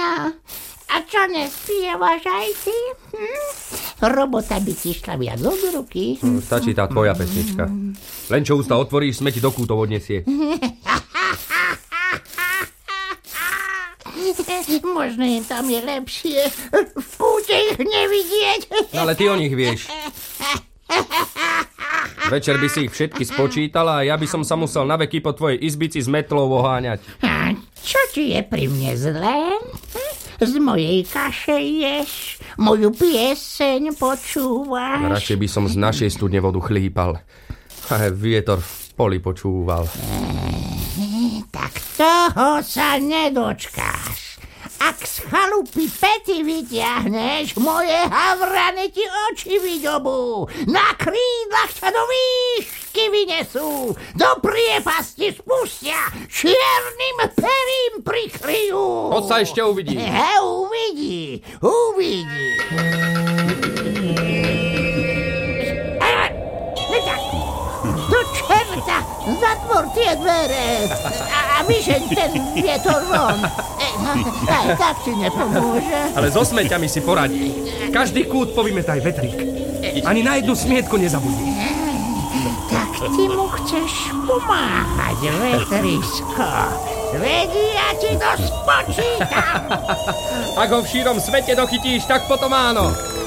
No, a čo nespievaš aj ty? Robota by ti šla viac od ruky. Stačí tá tvoja pesnička. Len čo ústa otvoríš, smeti do kútov odniesie. Možno im tam je lepšie. V kúte ich nevidieť. No ale ty o nich vieš. Večer by si ich všetky spočítala a ja by som sa musel na veky po tvojej izbici s metlou oháňať. A čo ti je pri mne zlé? Z mojej kaše ješ, moju pieseň počúvaš. Radšej by som z našej studne vodu chlípal. A vietor v poli počúval. Tak toho sa nedočkáš. Ak z chalupy Pety vyťahneš, moje havrany ti oči vydobú. Na krídlach ťa do výšky vynesú, do priepasti spustia, čiernym perím prikryjú. Poď sa ešte uvidí. Uvidí. Do čerta, zatvor tie dvere a vyžeň ten vietor von. Aj tak ti nepomôže. Ale so smeťami si poradí. Každý kút povymetaj vetrík. Ani na jednu smietku nezabudni. Tak ty mu chceš pomáhať, vetrisko. Veď ja ti to spočítam. Ak ho v šírom svete dochytíš, tak potom áno.